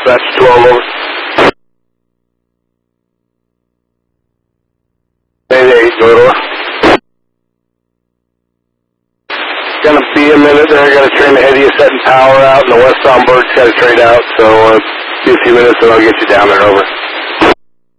Dispatch 12 over. Mayday 8, go over. Gonna be a minute there. I got a train ahead of you setting power out, and the westbound bird's got a train out, so be a few minutes and I'll get you down there, over.